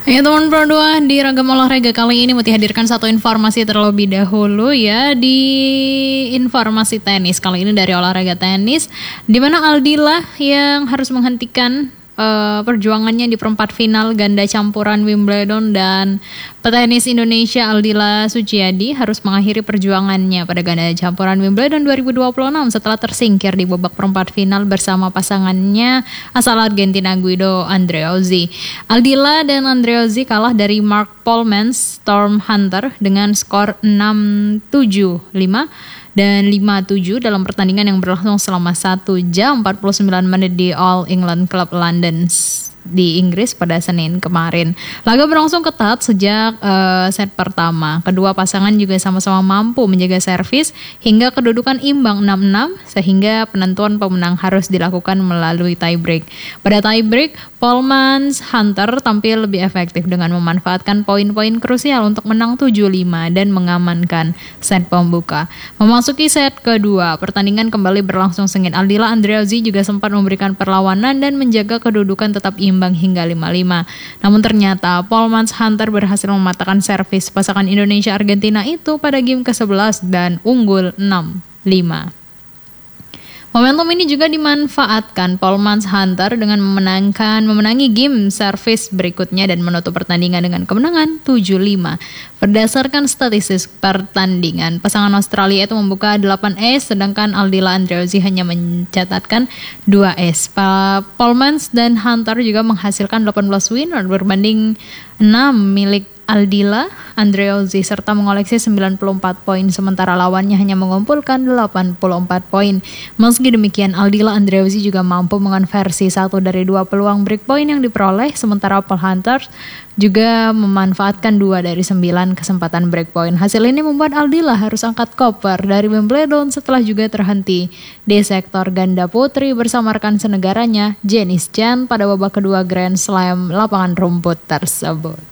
Ya teman Pro 2, di Ragam Olahraga kali ini Muti hadirkan satu informasi terlebih dahulu ya. Di informasi tenis kali ini dari olahraga tenis, di mana Aldila yang harus menghentikan perjuangannya di perempat final ganda campuran Wimbledon, dan petenis Indonesia Aldila Suciadi harus mengakhiri perjuangannya pada ganda campuran Wimbledon 2026 setelah tersingkir di babak perempat final bersama pasangannya asal Argentina Guido Andreozzi. Aldila dan Andreozzi kalah dari Mark Polmans Storm Hunter dengan skor 6-7, 5 dan 5-7 dalam pertandingan yang berlangsung selama 1 jam 49 menit di All England Club London di Inggris pada Senin kemarin. Laga berlangsung ketat sejak set pertama. Kedua pasangan juga sama-sama mampu menjaga servis hingga kedudukan imbang 6-6 sehingga penentuan pemenang harus dilakukan melalui tiebreak. Pada tiebreak, Polmans Hunter tampil lebih efektif dengan memanfaatkan poin-poin krusial untuk menang 7-5 dan mengamankan set pembuka. Memasuki set kedua, pertandingan kembali berlangsung sengit. Aldila Andreozzi juga sempat memberikan perlawanan dan menjaga kedudukan tetap imbang hingga 5-5. Namun ternyata Polmans Hunter berhasil mematahkan servis pasangan Indonesia-Argentina itu pada game ke-11 dan unggul 6-5. Momentum ini juga dimanfaatkan Polmans Hunter dengan memenangi game servis berikutnya dan menutup pertandingan dengan kemenangan 7-5. Berdasarkan statistik pertandingan, pasangan Australia itu membuka 8 ace sedangkan Aldila Andreozzi hanya mencatatkan 2 ace. Polmans dan Hunter juga menghasilkan 18 win berbanding 6 milik Aldila Andreozzi serta mengoleksi 94 poin, sementara lawannya hanya mengumpulkan 84 poin. Meski demikian, Aldila Andreozzi juga mampu mengonversi 1 dari 2 peluang break point yang diperoleh, sementara Paul Hunter juga memanfaatkan 2 dari 9 kesempatan break point. Hasil ini membuat Aldila harus angkat koper dari Wimbledon setelah juga terhenti di sektor ganda putri bersama rekan senegaranya Janice Chen pada babak kedua Grand Slam lapangan rumput tersebut.